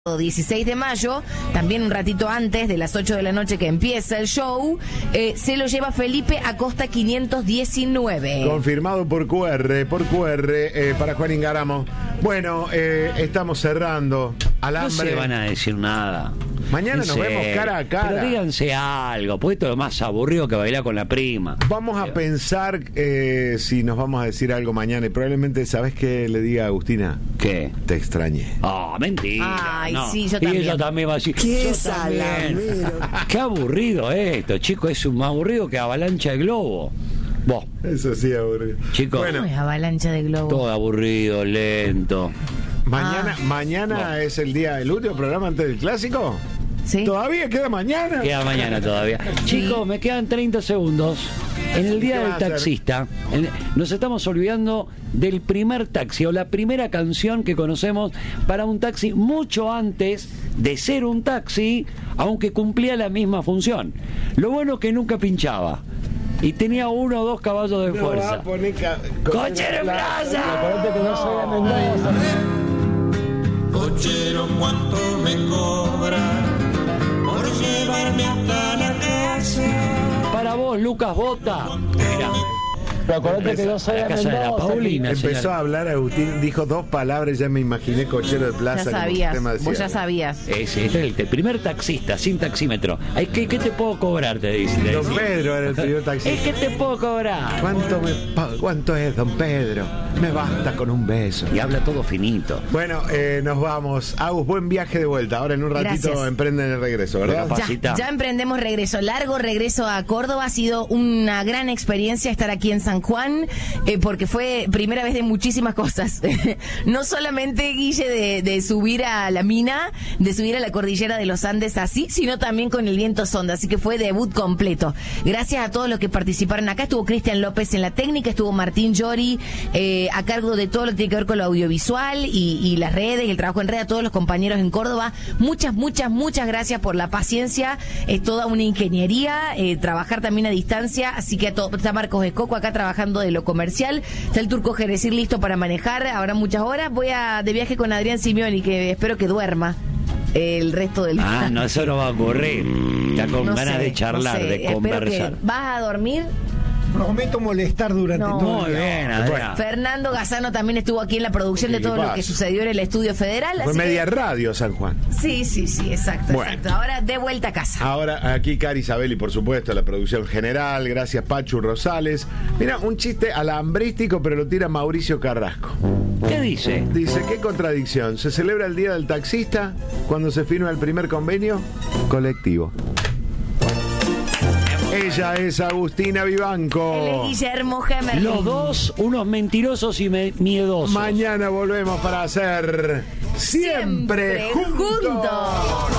16 de mayo, también un ratito antes de las 8 de la noche que empieza el show, se lo lleva Felipe Acosta 519. Confirmado por QR, para Juan Ingaramo. Bueno, estamos cerrando. Alambre. No se van a decir nada. Mañana nos vemos cara a cara. Pero díganse algo, porque esto es lo más aburrido que bailar con la prima. Vamos a pensar si nos vamos a decir algo mañana. Y probablemente, ¿sabes qué le diga a Agustina? ¿Qué? Te extrañé. Oh, mentira. Ay, no. sí, yo también. Y ella también va a decir. ¡Qué yo también. salamero! Qué aburrido esto, chicos. Es más aburrido que Avalancha de Globo. Vos. Eso sí, aburrido. Chicos. ¿Cómo es Avalancha de Globo? Todo aburrido, lento. Mañana es el último programa antes del clásico. ¿Sí? ¿Todavía queda mañana? Queda mañana todavía. Chicos, me quedan 30 segundos. En el día del taxista, nos estamos olvidando del primer taxi o la primera canción que conocemos para un taxi mucho antes de ser un taxi, aunque cumplía la misma función. Lo bueno es que nunca pinchaba y tenía 1 o 2 caballos de fuerza. ¡Cochero en plaza! Cochero, ¿cuánto me cobra por llevarme hasta la casa? Para vos, Lucas Bota. Mira. Pero acordate que yo soy la de casa de la Mendoza. Paulina. Empezó señor. a hablar Agustín, dijo 2 palabras, ya me imaginé cochero de plaza. Ya como sabías, tema de vos ya cierre. sabías. Este es el primer taxista sin taxímetro. Ay, ¿qué te puedo cobrar? Te dice. Don Pedro era el primer taxista. Es que te puedo cobrar. ¿Cuánto es, don Pedro? Me basta con un beso. Y habla todo finito. Bueno, nos vamos. Agus, buen viaje de vuelta. Ahora en un ratito Gracias. emprenden el regreso, ¿verdad? Capaz. Ya emprendemos regreso largo, regreso a Córdoba. Ha sido una gran experiencia estar aquí en San Juan, porque fue primera vez de muchísimas cosas. No solamente, Guille, de subir a la mina, de subir a la cordillera de los Andes así, sino también con el viento sonda. Así que fue debut completo. Gracias a todos los que participaron acá. Estuvo Cristian López en la técnica, estuvo Martín Llori a cargo de todo lo que tiene que ver con lo audiovisual y las redes y el trabajo en red, a todos los compañeros en Córdoba. Muchas gracias por la paciencia. Es toda una ingeniería, trabajar también a distancia, así que está Marcos Escoco acá trabajando de lo comercial, está el Turco Jerezir listo para manejar, habrá muchas horas. Voy de viaje con Adrián Simeoni, que espero que duerma el resto del día. No, eso no va a ocurrir. Está con No ganas sé, de charlar, no sé. de conversar. ¿Vas a dormir? Prometo molestar durante No. todo Muy el día. bien, Adrián. Fernando Gazano también estuvo aquí en la producción de todo lo que sucedió en el Estudio Federal. Fue así media que... radio, San Juan. Sí, exacto, Bueno. exacto. Ahora de vuelta a casa. Ahora aquí Cari Isabel y por supuesto la producción general. Gracias Pachu Rosales. Mira, un chiste alambrístico, pero lo tira Mauricio Carrasco. ¿Qué dice? Dice, qué contradicción. Se celebra el Día del Taxista cuando se firma el primer convenio colectivo. Ella es Agustina Vivanco. Él es Guillermo Gemerling. Los dos, unos mentirosos y miedosos. Mañana volvemos para hacer Siempre Juntos.